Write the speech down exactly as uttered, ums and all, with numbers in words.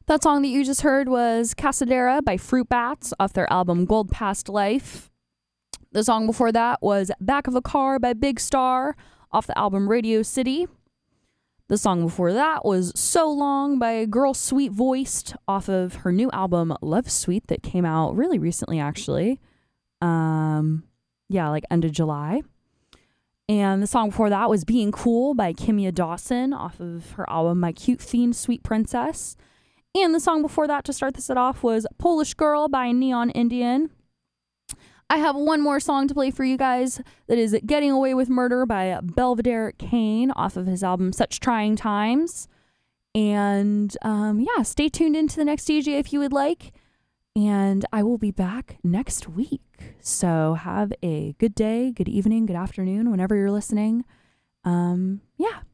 That song that you just heard was Casadera by Fruit Bats off their album Gold Past Life. The song before that was Back of a Car by Big Star off the album Radio City. The song before that was So Long by Girl Sweet Voiced off of her new album Love Sweet that came out really recently, actually. Um, yeah, like end of July. And the song before that was Being Cool by Kimya Dawson off of her album My Cute Fiend Sweet Princess. And the song before that to start this set off was Polish Girl by Neon Indian. I have one more song to play for you guys that is Getting Away with Murder by Belvedere Kane off of his album Such Trying Times. And um, yeah, stay tuned into the next D J if you would like. And I will be back next week. So have a good day, good evening, good afternoon, whenever you're listening. Um, yeah.